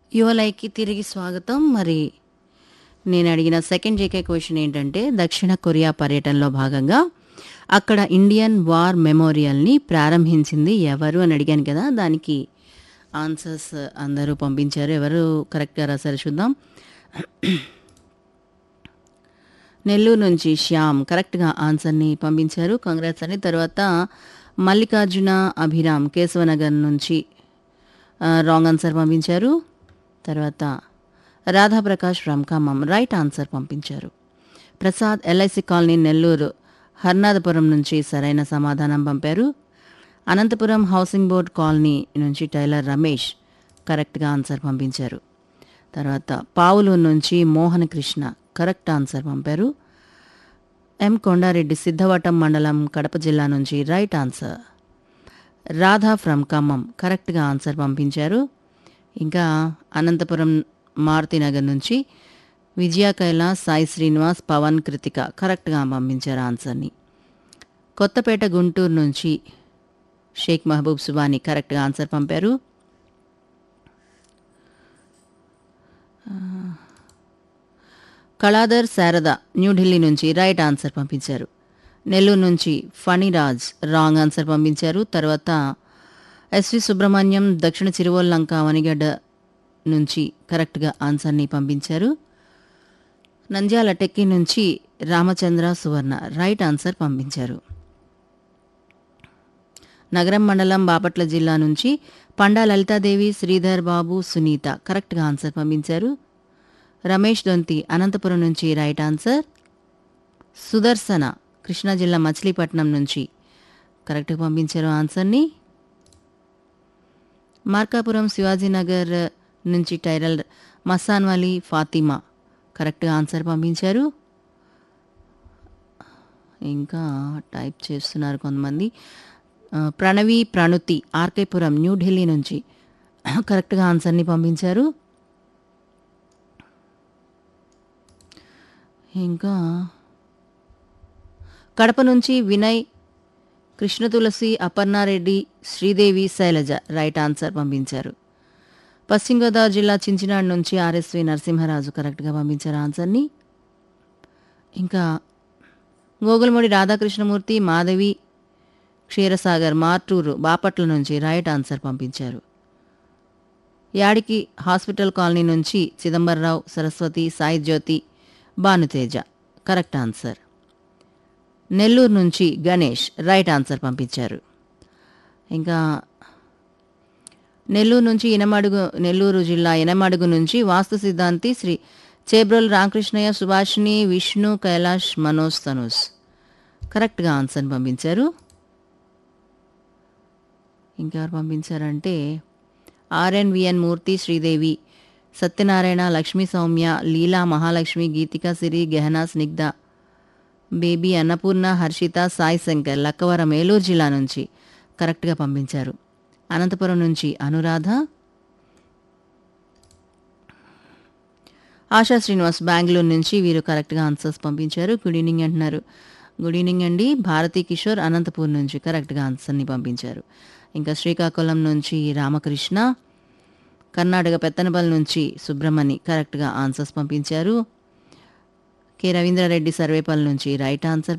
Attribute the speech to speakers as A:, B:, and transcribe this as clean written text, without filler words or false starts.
A: యువలైకి తిరిగి స్వాగతం. మరి నేను అడిగిన సెకండ్ జేకే క్వశ్చన్ ఏంటంటే దక్షిణ కొరియా పర్యటనలో భాగంగా అక్కడ ఇండియన్ వార్ మెమోరియల్ని ప్రారంభించింది ఎవరు అని అడిగాను కదా, దానికి ఆన్సర్స్ అందరూ పంపించారు. ఎవరు కరెక్ట్గా రాశారు చూద్దాం. నెల్లూరు నుంచి శ్యామ్ కరెక్ట్గా ఆన్సర్ని పంపించారు. కంగ్రాట్స్ అని. తర్వాత మల్లికార్జున అభిరామ్ కేశవనగర్ నుంచి రాంగ్ ఆన్సర్ పంపించారు. తర్వాత Radha Prakash from Khammam right answer పంపించారు. ప్రసాద్ ఎల్ఐసి కాలనీ నెల్లూరు హర్నాథపురం నుంచి సరైన సమాధానం పంపారు. అనంతపురం హౌసింగ్ బోర్డ్ కాలనీ నుంచి టైలర్ రమేష్ కరెక్ట్గా ఆన్సర్ పంపించారు. తర్వాత పావులూరు నుంచి మోహన్ కృష్ణ కరెక్ట్ ఆన్సర్ పంపారు. ఎం కొండారెడ్డి సిద్ధవటం మండలం కడప జిల్లా నుంచి right answer. Radha from Khammam కరెక్ట్గా ఆన్సర్ పంపించారు. ఇంకా అనంతపురం మారుతినగర్ నుంచి విజయ కైలాస్ సాయి శ్రీనివాస్ పవన్ కృతిక కరెక్ట్గా పంపించారు ఆన్సర్ని. కొత్తపేట గుంటూరు నుంచి షేక్ మహబూబ్ సుబాని కరెక్ట్గా ఆన్సర్ పంపారు. కళాధర్ శారద న్యూఢిల్లీ నుంచి రైట్ ఆన్సర్ పంపించారు. నెల్లూరు నుంచి ఫణిరాజ్ రాంగ్ ఆన్సర్ పంపించారు. తర్వాత ఎస్వి సుబ్రహ్మణ్యం దక్షిణ చిరువల్లంక వనిగడ్డ నుంచి కరెక్ట్గా ఆన్సర్ని పంపించారు. నంద్యాల టెక్కి నుంచి రామచంద్ర సువర్ణ రైట్ ఆన్సర్ పంపించారు. నగరం మండలం బాపట్ల జిల్లా నుంచి పండా లలితాదేవి శ్రీధర్ బాబు సునీత కరెక్ట్గా ఆన్సర్ పంపించారు. రమేష్ దొంతి అనంతపురం నుంచి రైట్ ఆన్సర్. సుదర్శన కృష్ణా జిల్లా మచిలీపట్నం నుంచి కరెక్ట్గా పంపించారు ఆన్సర్ని. మార్కాపురం శివాజీనగర్ నుంచి టైరల్ మసాన్వాలి ఫాతిమా కరెక్ట్గా ఆన్సర్ పంపించారు. ఇంకా టైప్ చేస్తున్నారు కొంతమంది. ప్రణవి ప్రణుతి ఆర్కేపురం న్యూఢిల్లీ నుంచి కరెక్ట్గా ఆన్సర్ని పంపించారు. ఇంకా కడప నుంచి వినయ్ కృష్ణ తులసి అపర్ణారెడ్డి శ్రీదేవి శైలజ రైట్ ఆన్సర్ పంపించారు. పశ్చిమ గోదావరి జిల్లా చించినాడు నుంచి ఆర్ఎస్వి నరసింహరాజు కరెక్ట్గా పంపించారు ఆన్సర్ని. ఇంకా గోగులమూడి రాధాకృష్ణమూర్తి మాధవి క్షీరసాగర్ మార్టూరు బాపట్ల నుంచి రైట్ ఆన్సర్ పంపించారు. యాడికి హాస్పిటల్ కాలనీ నుంచి చిదంబరరావు సరస్వతి సాయి జ్యోతి భానుతేజ కరెక్ట్ ఆన్సర్. నెల్లూరు నుంచి గణేష్ రైట్ ఆన్సర్ పంపించారు. ఇంకా నెల్లూరు జిల్లా ఇనమడుగు నుంచి వాస్తు సిద్ధాంతి శ్రీ చేబ్రోల్ రామకృష్ణయ్య సుభాషిణి విష్ణు కైలాష్ మనోజ్ తనూస్ కరెక్ట్గా ఆన్సర్ పంపించారు. ఇంకెవరు పంపించారంటే ఆర్ఎన్విఎన్ మూర్తి శ్రీదేవి సత్యనారాయణ లక్ష్మీ సౌమ్య లీలా మహాలక్ష్మి గీతిక సిరి గెహనా స్నిగ్ధ బేబీ అన్నపూర్ణ హర్షిత సాయి శంకర్ లక్కవరం ఏలూరు జిల్లా నుంచి కరెక్ట్గా పంపించారు. అనంతపురం నుంచి అనురాధ. ఆశా శ్రీనివాస్ బెంగళూరు నుంచి వీరు కరెక్ట్గా ఆన్సర్స్ పంపించారు. గుడ్ ఈవినింగ్ అంటున్నారు. గుడ్ ఈవినింగ్ అండి. భారతీ కిషోర్ అనంతపూర్ నుంచి కరెక్ట్గా ఆన్సర్ని పంపించారు. ఇంకా శ్రీకాకుళం నుంచి రామకృష్ణ, కర్ణాటక పెత్తనపల్లి నుంచి సుబ్రహ్మణి కరెక్ట్గా ఆన్సర్స్ పంపించారు. కె రవీంద్రారెడ్డి సర్వేపల్లి నుంచి రైట్ ఆన్సర్